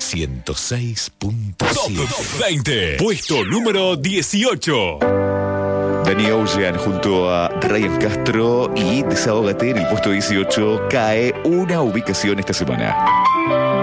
106.7. Top 20. Puesto número 18. Danny Ocean junto a Ryan Castro y Desahógate en el puesto 18 cae una ubicación esta semana.